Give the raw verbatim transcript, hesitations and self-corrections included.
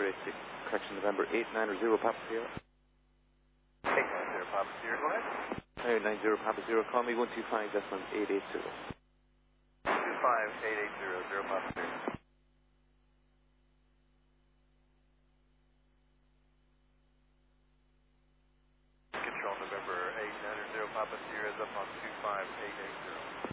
eight six, correction, November eight nine zero Papa Sierra. eight nine zero Papa Sierra, go ahead. eight nine zero Papa Sierra, call me one two five, that's one eight eight zero. two five eight eight zero, zero Papa Sierra. Control November eight nine zero Papa Sierra is up on two five eight eight zero.